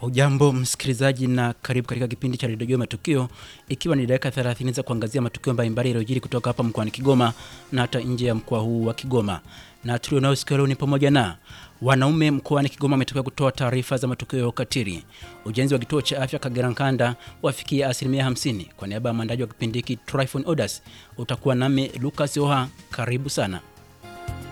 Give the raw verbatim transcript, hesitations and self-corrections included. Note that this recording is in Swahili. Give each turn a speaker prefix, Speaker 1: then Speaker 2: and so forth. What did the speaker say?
Speaker 1: Hujambo msikilizaji na karibu katika kipindi cha Radio Matukio, ikiwa ni dakika thelathini za kuangazia matukio mbalimbali yaliyojiri kutoka hapa mkoani Kigoma na hata nje ya mkoa huu wa Kigoma. Na tulionao siku leo ni pamoja na wanaume mkoani Kigoma wametokea kutoa taarifa za matukio ya ukatili. Ujenzi wa kituo cha afya Kagerankanda wafikia asilimia hamsini. Kwa niaba ya mwandaji wa kipindi hiki Tryphon Odas, utakuwa nami Lucas Oha. Karibu sana.